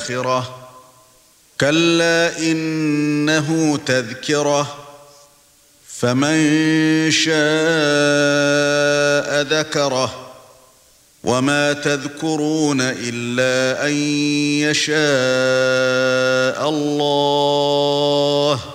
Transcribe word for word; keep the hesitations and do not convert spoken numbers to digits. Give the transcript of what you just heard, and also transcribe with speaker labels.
Speaker 1: الآخرة كلا إنه تذكرة فمن شاء ذكره وما تذكرون إلا أن يشاء الله